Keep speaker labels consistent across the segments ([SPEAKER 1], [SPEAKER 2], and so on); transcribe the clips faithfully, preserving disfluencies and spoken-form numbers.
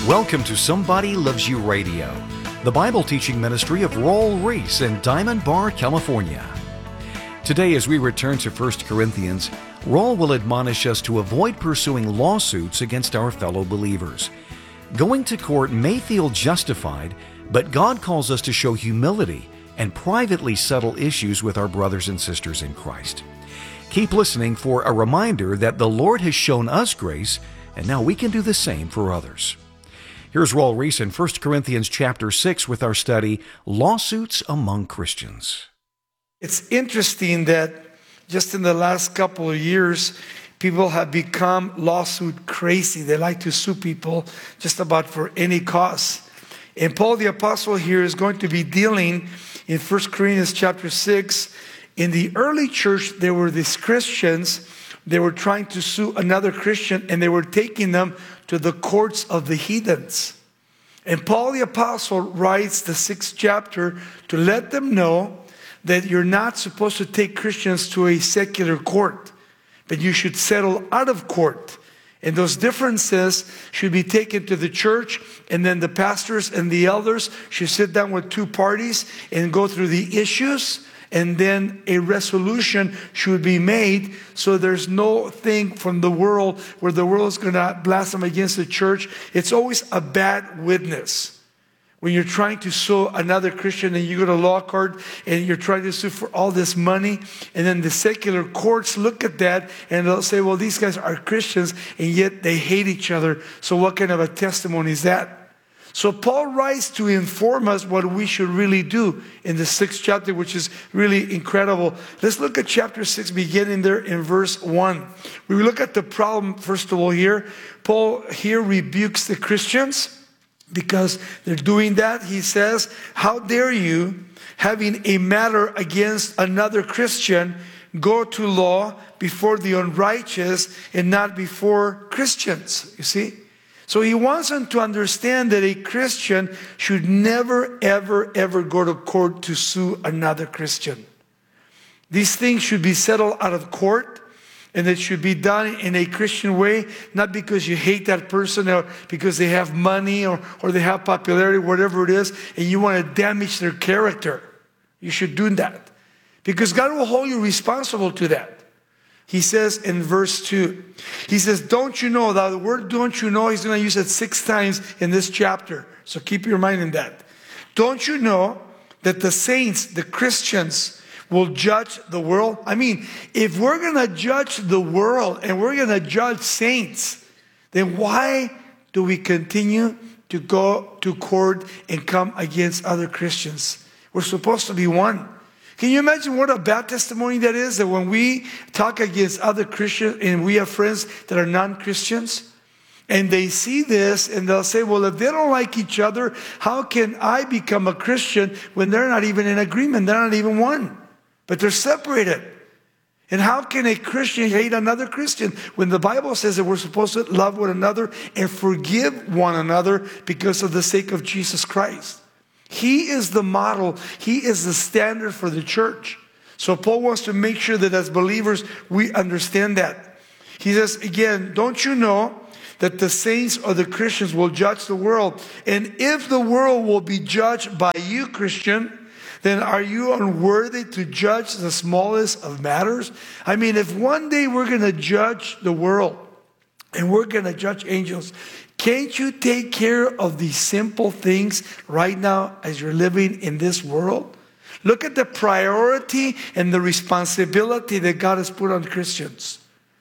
[SPEAKER 1] Welcome to Somebody Loves You Radio, the Bible teaching ministry of Raul Ries in Diamond Bar, California. Today, as we return to First Corinthians, Raul will admonish us to avoid pursuing lawsuits against our fellow believers. Going to court may feel justified, but God calls us to show humility and privately settle issues with our brothers and sisters in Christ. Keep listening for a reminder that the Lord has shown us grace, and now we can do the same for others. Here's Raul Ries in First Corinthians chapter six with our study, Lawsuits Among Christians.
[SPEAKER 2] It's interesting that just in the last couple of years, people have become lawsuit crazy. They like to sue people just about for any cause. And Paul the Apostle here is going to be dealing in First Corinthians chapter six. In the early church, there were these Christians. They were trying to sue another Christian, and they were taking them to the courts of the heathens. And Paul the Apostle writes the sixth chapter to let them know that you're not supposed to take Christians to a secular court, but you should settle out of court. And those differences should be taken to the church, and then the pastors and the elders should sit down with two parties and go through the issues, and then a resolution should be made so there's no thing from the world where the world is going to blaspheme against the church. It's always a bad witness. When you're trying to sue another Christian and you go to law court and you're trying to sue for all this money, and then the secular courts look at that and they'll say, well, these guys are Christians and yet they hate each other. So what kind of a testimony is that? So Paul writes to inform us what we should really do in the sixth chapter, which is really incredible. Let's look at chapter six, beginning there in verse one. We look at the problem, first of all, here. Paul here rebukes the Christians because they're doing that. He says, how dare you, having a matter against another Christian, go to law before the unrighteous and not before Christians? You see? So he wants them to understand that a Christian should never, ever, ever go to court to sue another Christian. These things should be settled out of court, and it should be done in a Christian way, not because you hate that person or because they have money or, or they have popularity, whatever it is, and you want to damage their character. You should do that, because God will hold you responsible to that. He says in verse two, he says, don't you know, that the word don't you know, he's going to use it six times in this chapter. So keep your mind in that. Don't you know that the saints, the Christians, will judge the world? I mean, if we're going to judge the world and we're going to judge saints, then why do we continue to go to court and come against other Christians? We're supposed to be one. Can you imagine what a bad testimony that is? That when we talk against other Christians and we have friends that are non-Christians, and they see this and they'll say, well, if they don't like each other, how can I become a Christian when they're not even in agreement? They're not even one, but they're separated. And how can a Christian hate another Christian when the Bible says that we're supposed to love one another and forgive one another because of the sake of Jesus Christ? He is the model. He is the standard for the church. So Paul wants to make sure that as believers, we understand that. He says, again, don't you know that the saints or the Christians will judge the world? And if the world will be judged by you, Christian, then are you unworthy to judge the smallest of matters? I mean, if one day we're going to judge the world and we're going to judge angels, can't you take care of these simple things right now as you're living in this world? Look at the priority and the responsibility that God has put on Christians.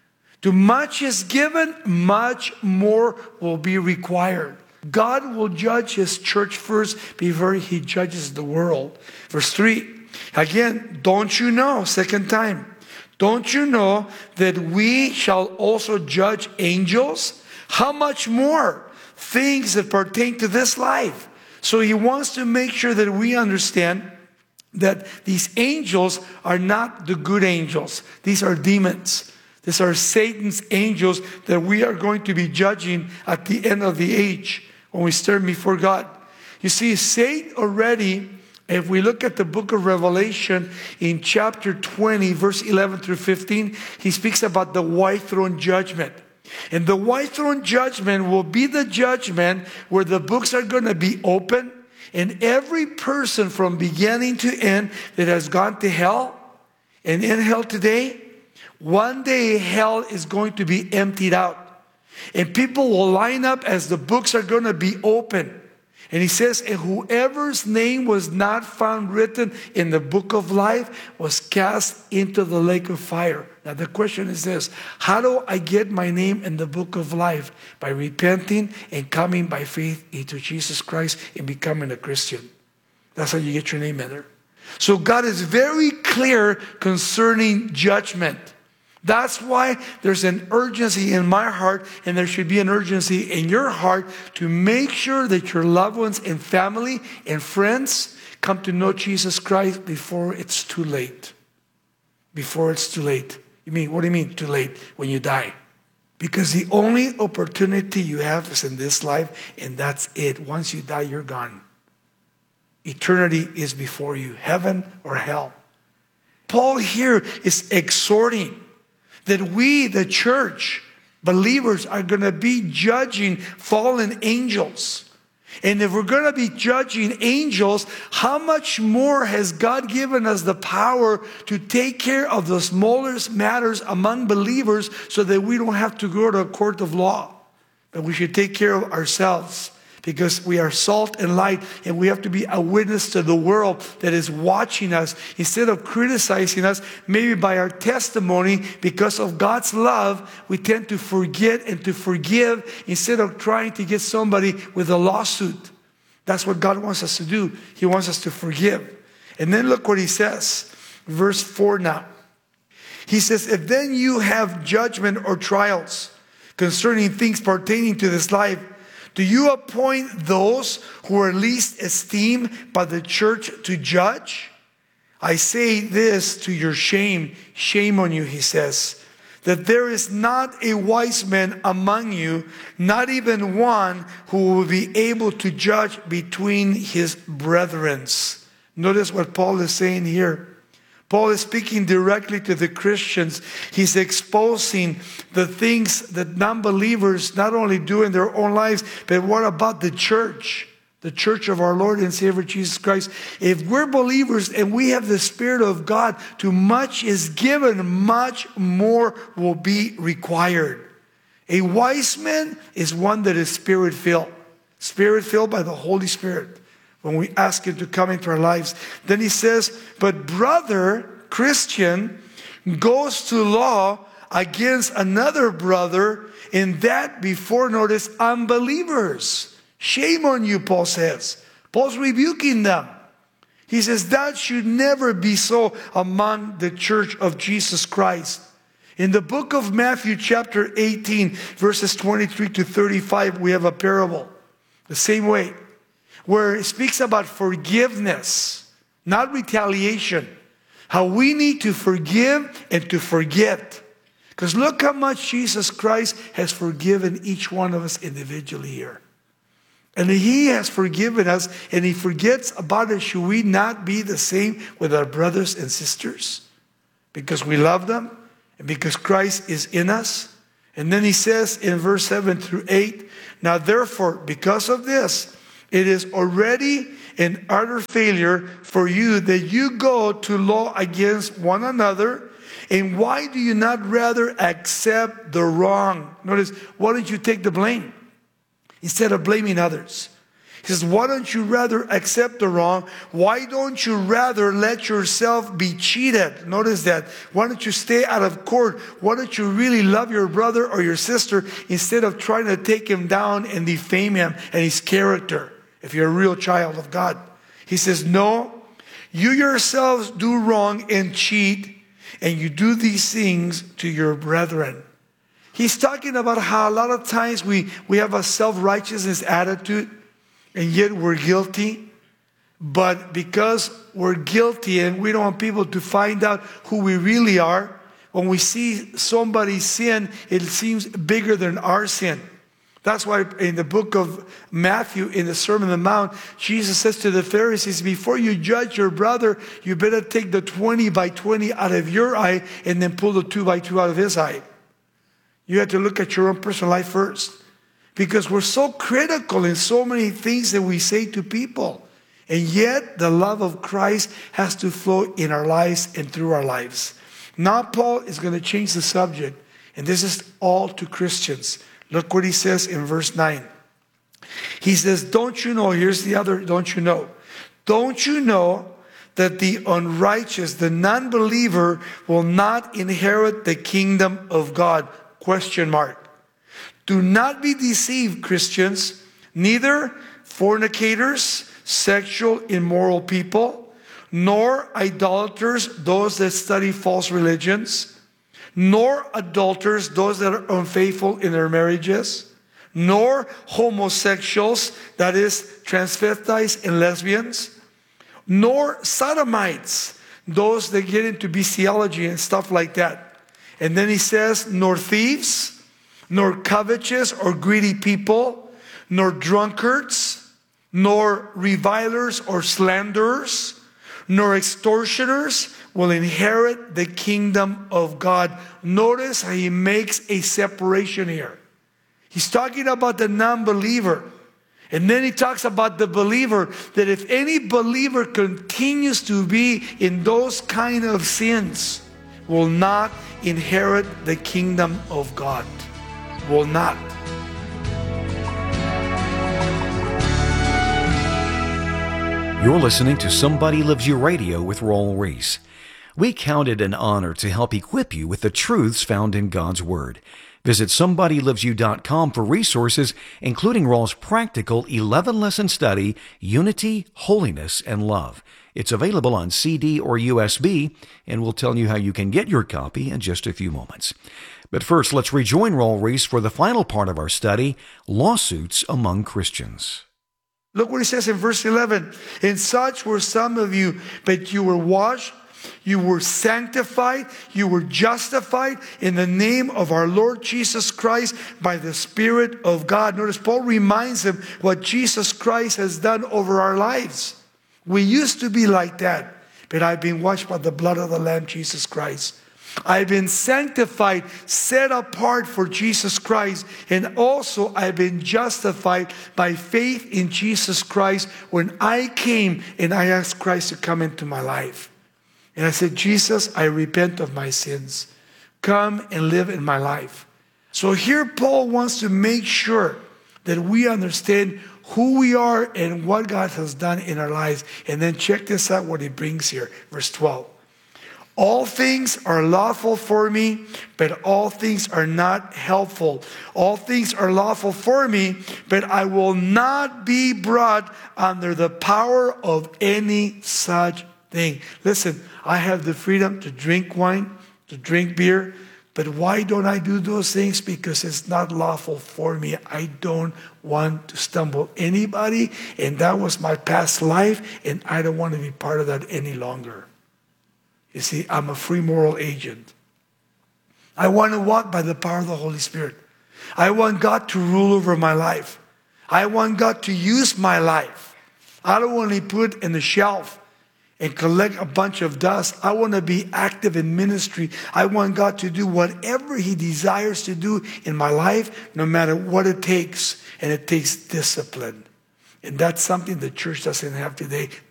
[SPEAKER 2] To much is given, much more will be required. God will judge His church first before He judges the world. Verse three, again, don't you know, second time, don't you know that we shall also judge angels? How much more things that pertain to this life? So he wants to make sure that we understand that these angels are not the good angels. These are demons. These are Satan's angels that we are going to be judging at the end of the age when we stand before God. You see, Satan already, if we look at the book of Revelation in chapter twenty, verse eleven through fifteen, he speaks about the white throne judgment. And the white throne judgment will be the judgment where the books are going to be open, and every person from beginning to end that has gone to hell and in hell today, one day hell is going to be emptied out. And people will line up as the books are going to be open. And he says, and whoever's name was not found written in the book of life was cast into the lake of fire. Now the question is this: how do I get my name in the book of life? By repenting and coming by faith into Jesus Christ and becoming a Christian. That's how you get your name in there. So God is very clear concerning judgment. That's why there's an urgency in my heart, and there should be an urgency in your heart to make sure that your loved ones and family and friends come to know Jesus Christ before it's too late. Before it's too late. You mean, what do you mean too late? When you die. Because the only opportunity you have is in this life, and that's it. Once you die, you're gone. Eternity is before you, heaven or hell. Paul here is exhorting that we, the church, believers, are going to be judging fallen angels. And if we're going to be judging angels, how much more has God given us the power to take care of the smallest matters among believers so that we don't have to go to a court of law? But we should take care of ourselves, because we are salt and light, and we have to be a witness to the world that is watching us. Instead of criticizing us, maybe by our testimony, because of God's love, we tend to forget and to forgive instead of trying to get somebody with a lawsuit. That's what God wants us to do. He wants us to forgive. And then look what he says. Verse four now. He says, if then you have judgment or trials concerning things pertaining to this life, do you appoint those who are least esteemed by the church to judge? I say this to your shame. Shame on you, he says, that there is not a wise man among you, not even one who will be able to judge between his brethren. Notice what Paul is saying here. Paul is speaking directly to the Christians. He's exposing the things that non-believers not only do in their own lives, but what about the church? The church of our Lord and Savior Jesus Christ. If we're believers and we have the Spirit of God, too much is given, much more will be required. A wise man is one that is Spirit-filled. Spirit-filled by the Holy Spirit. When we ask him to come into our lives. Then he says, but brother, Christian, goes to law against another brother, and that before, notice, unbelievers. Shame on you, Paul says. Paul's rebuking them. He says that should never be so among the church of Jesus Christ. In the book of Matthew chapter eighteen, verses twenty-three to thirty-five, we have a parable. The same way. Where it speaks about forgiveness, not retaliation. How we need to forgive and to forget. Because look how much Jesus Christ has forgiven each one of us individually here. And he has forgiven us, and he forgets about us. Should we not be the same with our brothers and sisters? Because we love them, and because Christ is in us. And then he says in verse seven through eight, now therefore, because of this, it is already an utter failure for you that you go to law against one another. And why do you not rather accept the wrong? Notice, why don't you take the blame instead of blaming others? He says, why don't you rather accept the wrong? Why don't you rather let yourself be cheated? Notice that. Why don't you stay out of court? Why don't you really love your brother or your sister instead of trying to take him down and defame him and his character? If you're a real child of God. He says, no, you yourselves do wrong and cheat, and you do these things to your brethren. He's talking about how a lot of times we, we have a self-righteousness attitude, and yet we're guilty. But because we're guilty and we don't want people to find out who we really are, when we see somebody sin, it seems bigger than our sin. That's why in the book of Matthew, in the Sermon on the Mount, Jesus says to the Pharisees, before you judge your brother, you better take the twenty by twenty out of your eye and then pull the two by two out of his eye. You have to look at your own personal life first. Because we're so critical in so many things that we say to people. And yet, the love of Christ has to flow in our lives and through our lives. Now, Paul is going to change the subject. And this is all to Christians. Look what he says in verse nine. He says, don't you know, here's the other, don't you know. Don't you know that the unrighteous, the non-believer, will not inherit the kingdom of God? Question mark. Do not be deceived, Christians. Neither fornicators, sexual immoral people, nor idolaters, those that study false religions, nor adulterers, those that are unfaithful in their marriages, nor homosexuals, that is, transvestites and lesbians, nor sodomites, those that get into bestiality and stuff like that. And then he says, nor thieves, nor covetous or greedy people, nor drunkards, nor revilers or slanderers, nor extortioners will inherit the kingdom of God. Notice how he makes a separation here. He's talking about the non-believer. And then he talks about the believer, that if any believer continues to be in those kind of sins, will not inherit the kingdom of God. Will not.
[SPEAKER 1] You're listening to Somebody Loves You Radio with Raul Ries. We count it an honor to help equip you with the truths found in God's Word. Visit somebody loves you dot com for resources, including Raul's practical eleven-lesson study, Unity, Holiness, and Love. It's available on C D or U S B, and we'll tell you how you can get your copy in just a few moments. But first, let's rejoin Raul Ries for the final part of our study, Lawsuits Among Christians.
[SPEAKER 2] Look what he says in verse eleven. And such were some of you, but you were washed, you were sanctified, you were justified in the name of our Lord Jesus Christ by the Spirit of God. Notice Paul reminds them what Jesus Christ has done over our lives. We used to be like that, but I've been washed by the blood of the Lamb, Jesus Christ. I've been sanctified, set apart for Jesus Christ, and also I've been justified by faith in Jesus Christ when I came and I asked Christ to come into my life. And I said, Jesus, I repent of my sins. Come and live in my life. So here Paul wants to make sure that we understand who we are and what God has done in our lives. And then check this out, what he brings here, verse twelve. All things are lawful for me, but all things are not helpful. All things are lawful for me, but I will not be brought under the power of any such thing. Listen, I have the freedom to drink wine, to drink beer, but why don't I do those things? Because it's not lawful for me. I don't want to stumble anybody, and that was my past life, and I don't want to be part of that any longer. You see, I'm a free moral agent. I want to walk by the power of the Holy Spirit. I want God to rule over my life. I want God to use my life. I don't want to be put in the shelf and collect a bunch of dust. I want to be active in ministry. I want God to do whatever He desires to do in my life, no matter what it takes. And it takes discipline. And that's something the church doesn't have today.